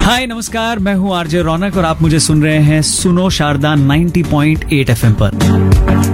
हाय नमस्कार, मैं हूँ आरजे रौनक और आप मुझे सुन रहे हैं सुनो शारदा 90.8 FM पर।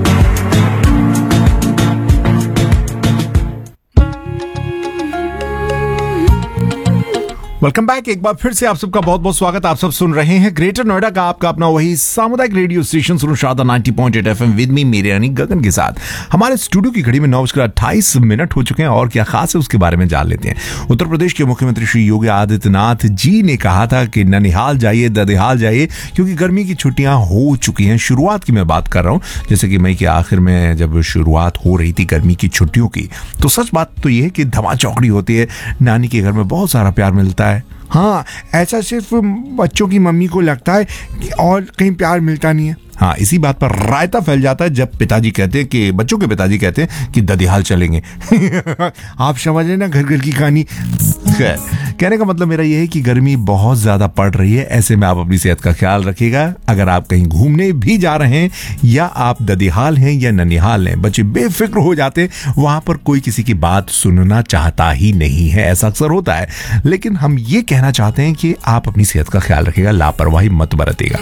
Welcome back. एक बार फिर से आप सबका बहुत बहुत स्वागत। आप सब सुन रहे हैं ग्रेटर नोएडा का आपका अपना वही सामुदायिक रेडियो स्टेशन सुनो शारदा 90.8 FM विद मी मेरे यानी गगन के साथ। हमारे स्टूडियो की घड़ी में 9:28 हो चुके हैं और क्या खास है उसके बारे में जान लेते हैं। उत्तर प्रदेश के मुख्यमंत्री श्री योगी आदित्यनाथ जी ने कहा था कि ननिहाल जाइए, ददिहाल जाइए, क्योंकि गर्मी की छुट्टियां हो चुकी हैं। शुरुआत की मैं बात कर रहा हूं, जैसे कि मई के आखिर में जब शुरुआत हो रही थी गर्मी की छुट्टियों की, तो सच बात तो यह है कि धमा चौकड़ी होती है। नानी के घर में बहुत सारा प्यार मिलता है। हाँ, ऐसा सिर्फ बच्चों की मम्मी को लगता है और कहीं प्यार मिलता नहीं है। हाँ, इसी बात पर रायता फैल जाता है जब पिताजी कहते हैं कि बच्चों के पिताजी कहते हैं कि ददिहाल चलेंगे। आप समझ रहे ना, घर घर की कहानी। खैर, कहने का मतलब मेरा यह है कि गर्मी बहुत ज्यादा पड़ रही है। ऐसे में आप अपनी सेहत का ख्याल रखिएगा। अगर आप कहीं घूमने भी जा रहे हैं या आप ददिहाल हैं या ननिहाल हैं, बच्चे बेफिक्र हो जाते हैं। वहां पर कोई किसी की बात सुनना चाहता ही नहीं है, ऐसा अक्सर होता है। लेकिन हम ये कहना चाहते हैं कि आप अपनी सेहत का ख्याल रखिएगा, लापरवाही मत बरतिएगा।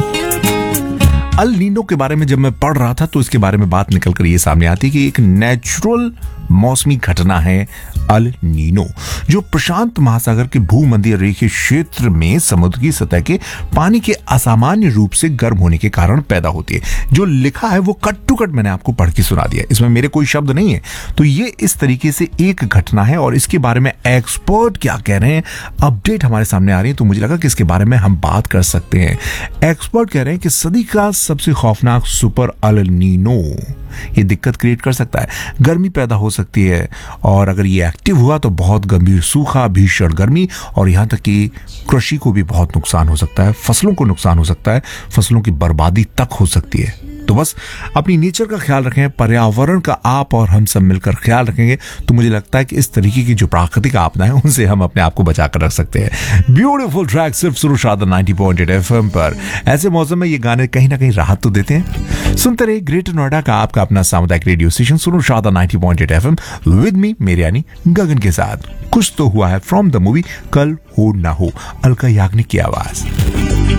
अल नीनो के बारे में जब मैं पढ़ रहा था तो इसके बारे में बात निकल कर ये सामने आती है कि एक नेचुरल मौसमी घटना है अल नीनो, जो प्रशांत महासागर के भूमध्य रेखीय क्षेत्र में समुद्र की सतह के पानी के असामान्य रूप से गर्म होने के कारण पैदा होती है। जो लिखा है वो कट टू कट मैंने आपको पढ़ के सुना दिया, इसमें मेरे कोई शब्द नहीं है। तो ये इस तरीके से एक घटना है और इसके बारे में एक्सपर्ट क्या कह रहे हैं, अपडेट हमारे सामने आ रही है, तो मुझे लगा कि इसके बारे में हम बात कर सकते हैं। एक्सपर्ट कह रहे हैं कि सदी का सबसे खौफनाक सुपर अल नीनो ये दिक्कत क्रिएट कर सकता है। गर्मी पैदा हो सकती है और अगर ये एक्टिव हुआ तो बहुत गंभीर सूखा, भीषण गर्मी और यहां तक कि कृषि को भी बहुत नुकसान हो सकता है, फसलों को नुकसान हो सकता है, फसलों की बर्बादी तक हो सकती है। तो बस अपनी नेचर का ख्याल रखें, पर्यावरण का आप और हम सब मिलकर ख्याल रखेंगे तो मुझे लगता है कि इस तरीके की जो प्राकृतिक आपदा है उनसे हम अपने आप को बचा कर रख सकते हैं। ब्यूटीफुल ट्रैक सिर्फ सुनो शारदा 90.8 FM पर। ऐसे मौसम में ये गाने कहीं ना कहीं राहत तो देते हैं। सुनते रहिए ग्रेटर नोएडा का आपका अपना सामुदायिक रेडियो स्टेशन सुनो शारदा 90.8 FM विद मी मेरे यानी गगन के साथ। कुछ तो हुआ है फ्रॉम द मूवी कल हो ना हो, अलका याग्निक की आवाज।